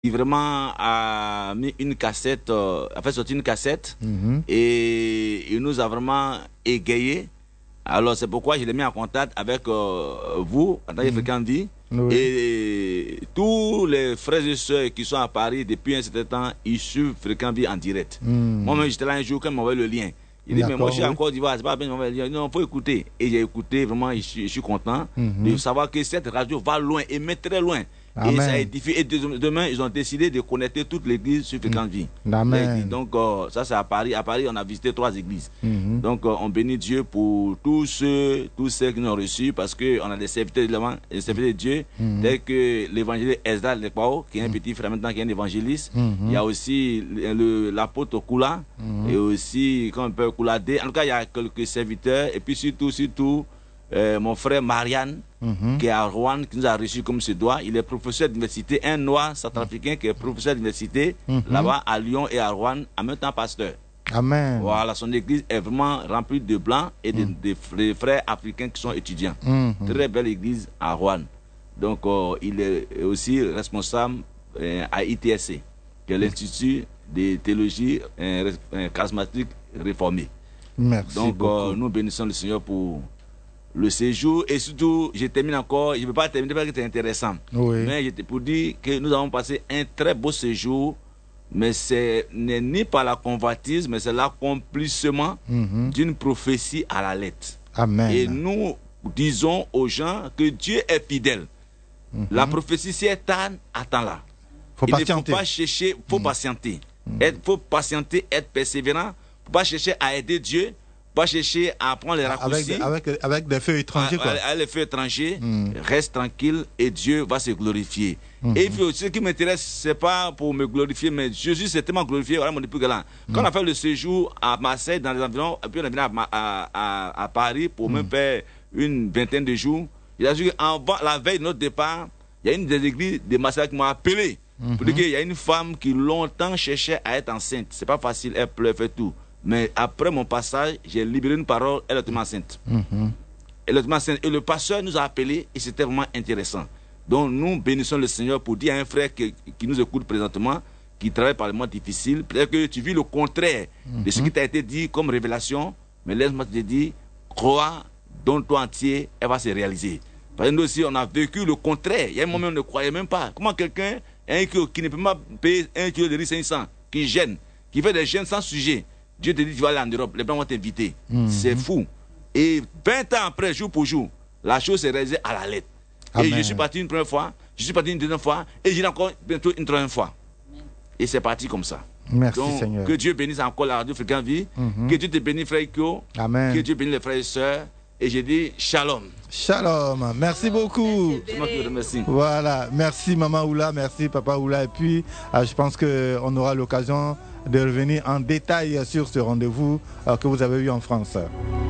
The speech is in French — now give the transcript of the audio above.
vraiment a mis une cassette, a fait sortir une cassette et il nous a vraiment égayé. Alors c'est pourquoi je l'ai mis en contact avec vous, en tant que Fréquente Vie, et tous les frères et sœurs qui sont à Paris depuis un certain temps, ils suivent Fréquente Vie en direct. Moi-même j'étais là un jour quand ils m'envoient le lien. Il dit mais moi je suis en Côte d'Ivoire, c'est pas bien, non, il faut écouter. Et j'ai écouté, vraiment je suis content de savoir que cette radio va loin et met très loin. Amen. Et ça a édifié. Et demain, ils ont décidé de connecter toute l'église sur Fréquente Vie. Donc, ça, c'est à Paris. À Paris, on a visité 3 églises. Donc, on bénit Dieu pour tous ceux qui nous ont reçus, parce qu'on a des serviteurs de Dieu, tels que l'évangéliste Esdal Lekpao, qui est un petit frère maintenant, qui est un évangéliste. Il y a aussi l'apôtre Kula, et aussi, comme on peut Kouladé. En tout cas, il y a quelques serviteurs. Et puis, surtout, mon frère Marianne, qui est à Rouen, qui nous a reçus comme se doit. Il est professeur d'université, un noir centrafricain qui est professeur d'université là-bas à Lyon et à Rouen, en même temps pasteur. Amen. Voilà, son église est vraiment remplie de blancs et de frères africains qui sont étudiants. Très belle église à Rouen. Donc, il est aussi responsable à ITSC, qui est l'Institut de théologie charismatique réformée. Merci. Donc, nous bénissons le Seigneur pour le séjour, et surtout, je termine encore, je ne peux pas terminer parce que c'est intéressant, mais j'étais pour dire que nous avons passé un très beau séjour, mais ce n'est ni par la convoitise, mais c'est l'accomplissement d'une prophétie à la lettre. Amen. Et nous disons aux gens que Dieu est fidèle. La prophétie, si elle tarde, attends-la. Il ne faut pas chercher, il faut patienter. Il faut patienter, être persévérant, il ne faut pas chercher à aider Dieu, pas chercher à prendre les raccourcis. Avec des feux étrangers. Avec les feux étrangers, reste tranquille et Dieu va se glorifier. Et puis, ce qui m'intéresse, ce n'est pas pour me glorifier, mais Jésus s'est tellement glorifié. Voilà mon époux galant. Quand on a fait le séjour à Marseille, dans les environs, et puis on est venu à Paris pour même faire une vingtaine de jours, il a dit qu'avant la veille de notre départ, il y a une des églises de Marseille qui m'a appelé pour dire qu'il y a une femme qui longtemps cherchait à être enceinte. C'est pas facile, elle pleure, fait tout. Mais après mon passage, j'ai libéré une parole, elle est tombée enceinte. Elle est tombée enceinte. Et le pasteur nous a appelés et c'était vraiment intéressant. Donc nous bénissons le Seigneur pour dire à un frère qui nous écoute présentement, qui travaille par les moments difficiles, peut-être que tu vis le contraire de ce qui t'a été dit comme révélation, mais laisse-moi te dire, crois, donne-toi entier, elle va se réaliser. Parce que nous aussi, on a vécu le contraire. Il y a un moment où on ne croyait même pas. Comment quelqu'un qui ne peut pas payer 1 kilo de riz 500, qui gêne, qui fait des gènes sans sujet, Dieu te dit, tu vas aller en Europe, les blancs vont t'inviter. C'est fou. Et 20 ans après, jour pour jour, la chose s'est réalisée à la lettre. Amen. Et je suis parti une première fois, je suis parti une deuxième fois, et j'irai encore bientôt une troisième fois. Et c'est parti comme ça. Merci, donc, Seigneur. Que Dieu bénisse encore la radio Fréquente Vie, que Dieu te bénisse, frère Iko, que Dieu bénisse les frères et sœurs, et je dis shalom. Shalom, merci beaucoup. C'est moi qui vous remercie. Voilà, merci Maman Oula, merci Papa Oula. Et puis, je pense qu'on aura l'occasion de revenir en détail sur ce rendez-vous que vous avez eu en France.